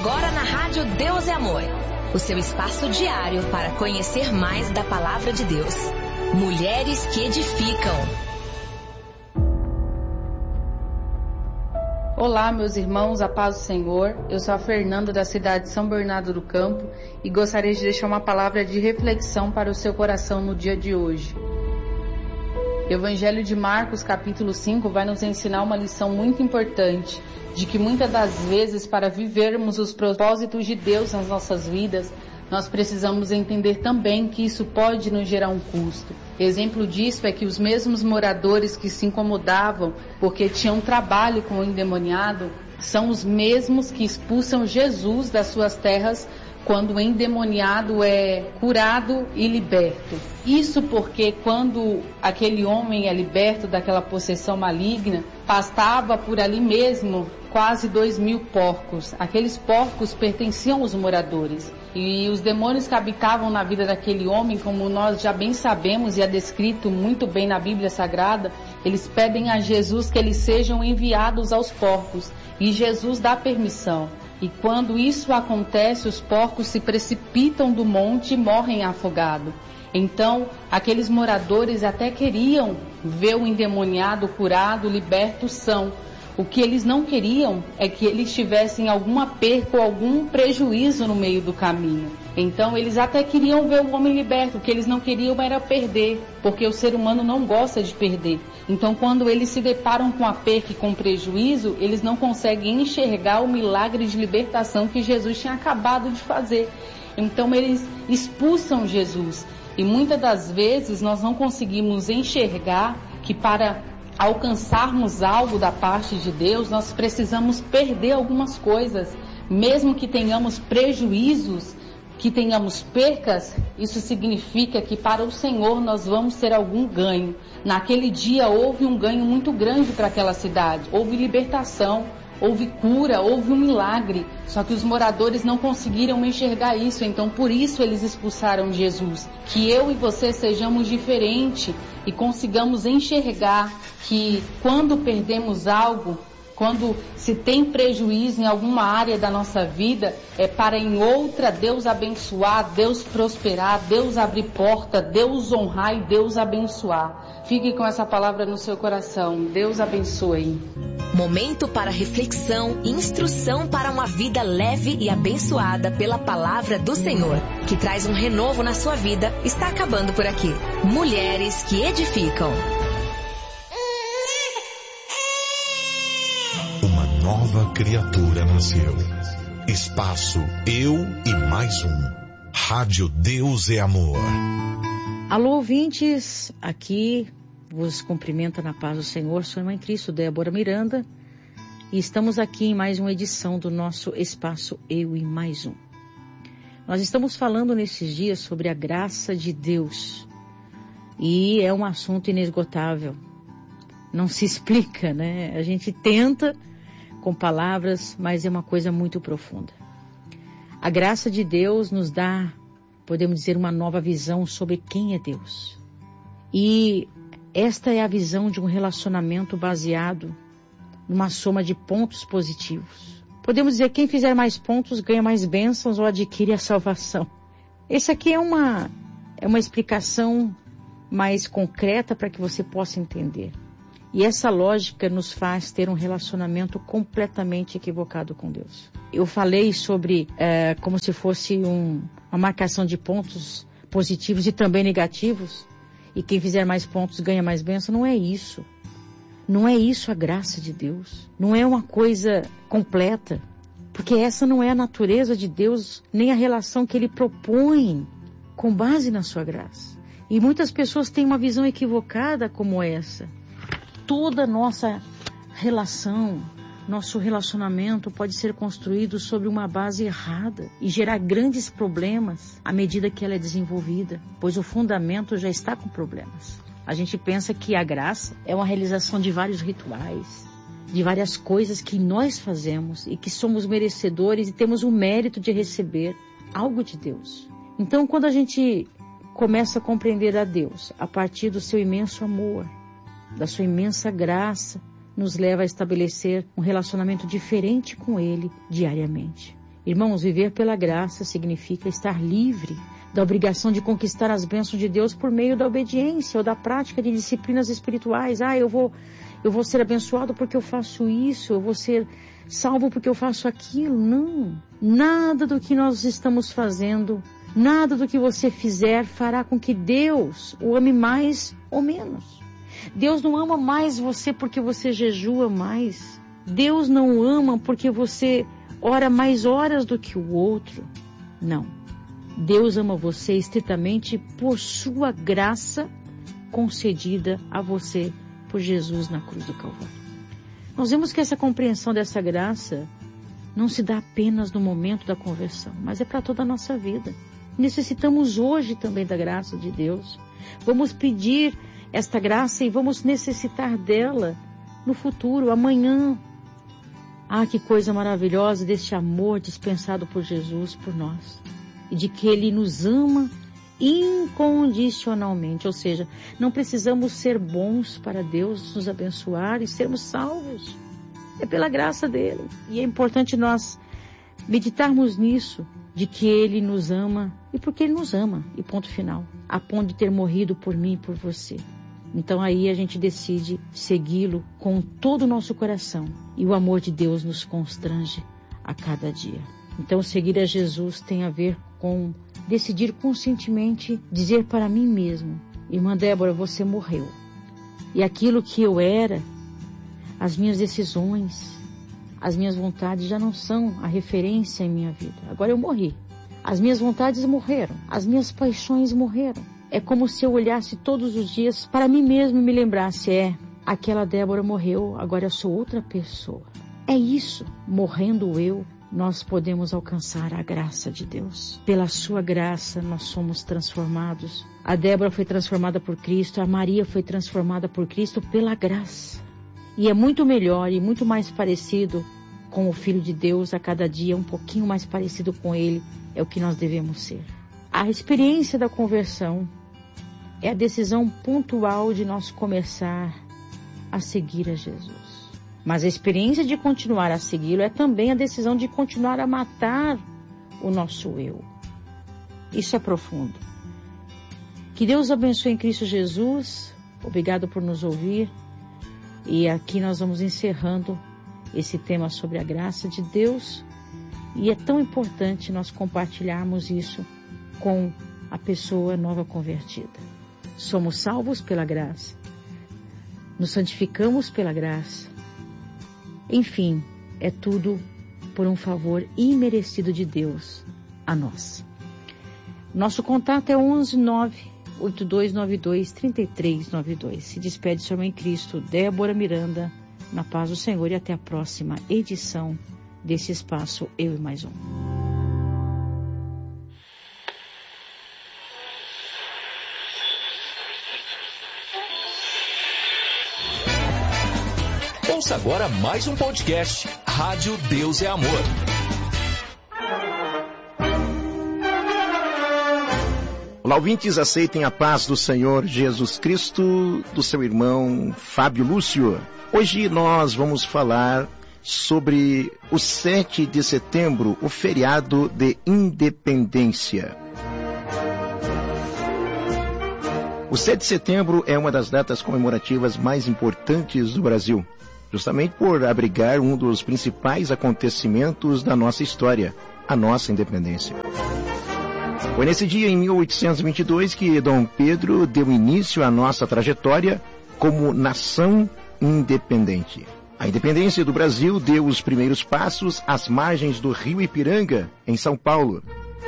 Agora na Rádio Deus é Amor, o seu espaço diário para conhecer mais da Palavra de Deus. Mulheres que edificam. Olá, meus irmãos, a paz do Senhor. Eu sou a Fernanda, da cidade de São Bernardo do Campo, e gostaria de deixar uma palavra de reflexão para o seu coração no dia de hoje. O Evangelho de Marcos, capítulo 5, vai nos ensinar uma lição muito importante, de que muitas das vezes, para vivermos os propósitos de Deus nas nossas vidas, nós precisamos entender também que isso pode nos gerar um custo. Exemplo disso é que os mesmos moradores que se incomodavam porque tinham trabalho com o endemoniado, são os mesmos que expulsam Jesus das suas terras quando o endemoniado é curado e liberto. Isso porque quando aquele homem é liberto daquela possessão maligna, pastava por ali mesmo quase 2.000 porcos. Aqueles porcos pertenciam aos moradores. E os demônios que habitavam na vida daquele homem, como nós já bem sabemos e é descrito muito bem na Bíblia Sagrada, eles pedem a Jesus que eles sejam enviados aos porcos. E Jesus dá permissão. E quando isso acontece, os porcos se precipitam do monte e morrem afogados. Então, aqueles moradores até queriam ver o endemoniado curado, liberto, são. O que eles não queriam é que eles tivessem alguma perca ou algum prejuízo no meio do caminho. Então, eles até queriam ver o homem liberto. O que eles não queriam era perder, porque o ser humano não gosta de perder. Então, quando eles se deparam com a perca e com prejuízo, eles não conseguem enxergar o milagre de libertação que Jesus tinha acabado de fazer. Então, eles expulsam Jesus. E muitas das vezes nós não conseguimos enxergar que para alcançarmos algo da parte de Deus, nós precisamos perder algumas coisas. Mesmo que tenhamos prejuízos, que tenhamos percas, isso significa que para o Senhor nós vamos ter algum ganho. Naquele dia houve um ganho muito grande para aquela cidade. Houve libertação, houve cura, houve um milagre. Só que os moradores não conseguiram enxergar isso, então por isso eles expulsaram Jesus. Que eu e você sejamos diferentes e consigamos enxergar que quando perdemos algo, quando se tem prejuízo em alguma área da nossa vida, é para em outra Deus abençoar, Deus prosperar, Deus abrir porta, Deus honrar e Deus abençoar. Fique com essa palavra no seu coração. Deus abençoe. Momento para reflexão e instrução para uma vida leve e abençoada pela palavra do Senhor, que traz um renovo na sua vida, está acabando por aqui. Mulheres que edificam. Uma nova criatura nasceu. Espaço Eu e Mais Um. Rádio Deus é Amor. Alô, ouvintes, aqui vos cumprimenta na paz do Senhor, sou a irmã em Cristo, Débora Miranda, e estamos aqui em mais uma edição do nosso Espaço Eu e Mais Um. Nós estamos falando nesses dias sobre a graça de Deus, e é um assunto inesgotável, não se explica, né? A gente tenta com palavras, mas é uma coisa muito profunda. A graça de Deus nos dá, podemos dizer, uma nova visão sobre quem é Deus. E esta é a visão de um relacionamento baseado numa soma de pontos positivos. Podemos dizer que quem fizer mais pontos ganha mais bênçãos ou adquire a salvação. Esse aqui é uma explicação mais concreta para que você possa entender. E essa lógica nos faz ter um relacionamento completamente equivocado com Deus. Eu falei sobre como se fosse uma marcação de pontos positivos e também negativos. E quem fizer mais pontos ganha mais bênção. Não é isso. Não é isso a graça de Deus. Não é uma coisa completa. Porque essa não é a natureza de Deus, nem a relação que Ele propõe com base na sua graça. E muitas pessoas têm uma visão equivocada como essa. Toda nossa relação, nosso relacionamento pode ser construído sobre uma base errada e gerar grandes problemas à medida que ela é desenvolvida, pois o fundamento já está com problemas. A gente pensa que a graça é uma realização de vários rituais, de várias coisas que nós fazemos e que somos merecedores e temos o mérito de receber algo de Deus. Então, quando a gente começa a compreender a Deus a partir do seu imenso amor, da sua imensa graça, nos leva a estabelecer um relacionamento diferente com Ele diariamente. Irmãos, viver pela graça significa estar livre da obrigação de conquistar as bênçãos de Deus por meio da obediência ou da prática de disciplinas espirituais. Eu vou ser abençoado porque eu faço isso, eu vou ser salvo porque eu faço aquilo. Não. Nada do que nós estamos fazendo, nada do que você fizer fará com que Deus o ame mais ou menos. Deus não ama mais você porque você jejua mais. Deus não o ama porque você ora mais horas do que o outro. Não. Deus ama você estritamente por sua graça concedida a você por Jesus na cruz do Calvário. Nós vemos que essa compreensão dessa graça não se dá apenas no momento da conversão, mas é para toda a nossa vida. Necessitamos hoje também da graça de Deus. Vamos pedir esta graça e vamos necessitar dela no futuro, amanhã. Que coisa maravilhosa deste amor dispensado por Jesus por nós. E de que Ele nos ama incondicionalmente. Ou seja, não precisamos ser bons para Deus nos abençoar e sermos salvos. É pela graça dEle. E é importante nós meditarmos nisso, de que Ele nos ama e porque Ele nos ama. E ponto final. A ponto de ter morrido por mim e por você. Então aí a gente decide segui-lo com todo o nosso coração. E o amor de Deus nos constrange a cada dia. Então seguir a Jesus tem a ver com decidir conscientemente dizer para mim mesmo: irmã Débora, você morreu. E aquilo que eu era, as minhas decisões, as minhas vontades já não são a referência em minha vida. Agora eu morri. As minhas vontades morreram. As minhas paixões morreram. É como se eu olhasse todos os dias para mim mesmo e me lembrasse: aquela Débora morreu, agora eu sou outra pessoa. É isso. Morrendo eu, nós podemos alcançar a graça de Deus. Pela sua graça nós somos transformados. A Débora foi transformada por Cristo, a Maria foi transformada por Cristo pela graça. E é muito melhor e muito mais parecido com o Filho de Deus a cada dia, um pouquinho mais parecido com Ele, é o que nós devemos ser. A experiência da conversão é a decisão pontual de nós começar a seguir a Jesus. Mas a experiência de continuar a segui-lo é também a decisão de continuar a matar o nosso eu. Isso é profundo. Que Deus abençoe em Cristo Jesus. Obrigado por nos ouvir. E aqui nós vamos encerrando esse tema sobre a graça de Deus. E é tão importante nós compartilharmos isso com a pessoa nova convertida. Somos salvos pela graça. Nos santificamos pela graça. Enfim, é tudo por um favor imerecido de Deus a nós. Nosso contato é 11-9-8292-3392. Se despede sua mãe Cristo, Débora Miranda, na paz do Senhor, e até a próxima edição desse espaço Eu e Mais Um. Ouça agora mais um podcast, Rádio Deus é Amor. Olá, ouvintes, aceitem a paz do Senhor Jesus Cristo, do seu irmão Fábio Lúcio. Hoje nós vamos falar sobre o 7 de setembro, o feriado de Independência. O 7 de setembro é uma das datas comemorativas mais importantes do Brasil, justamente por abrigar um dos principais acontecimentos da nossa história, a nossa independência. Foi nesse dia, em 1822, que Dom Pedro deu início à nossa trajetória como nação independente. A independência do Brasil deu os primeiros passos às margens do rio Ipiranga, em São Paulo.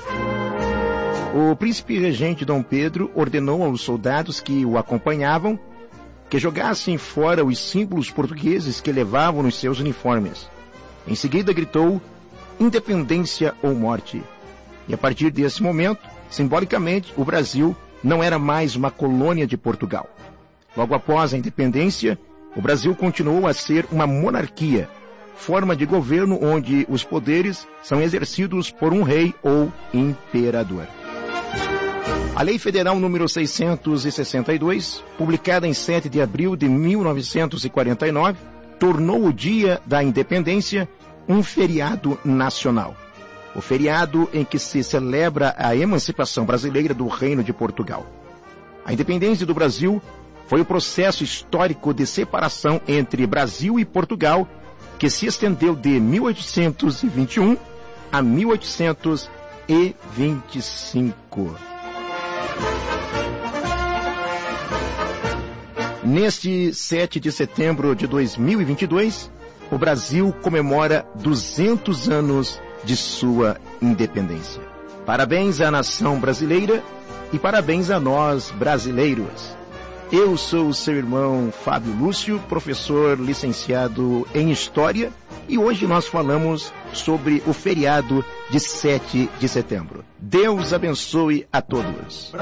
O príncipe regente Dom Pedro ordenou aos soldados que o acompanhavam que jogassem fora os símbolos portugueses que levavam nos seus uniformes. Em seguida gritou: independência ou morte. E a partir desse momento, simbolicamente, o Brasil não era mais uma colônia de Portugal. Logo após a independência, o Brasil continuou a ser uma monarquia, forma de governo onde os poderes são exercidos por um rei ou imperador. A Lei Federal número 662, publicada em 7 de abril de 1949, tornou o Dia da Independência um feriado nacional. o feriado em que se celebra a emancipação brasileira do Reino de Portugal. A independência do Brasil foi o processo histórico de separação entre Brasil e Portugal que se estendeu de 1821 a 1825. Neste 7 de setembro de 2022, o Brasil comemora 200 anos de sua independência. Parabéns à nação brasileira e parabéns a nós brasileiros. Eu sou o seu irmão Fábio Lúcio, professor licenciado em História, e hoje nós falamos sobre o feriado de 7 de setembro. Deus abençoe a todos.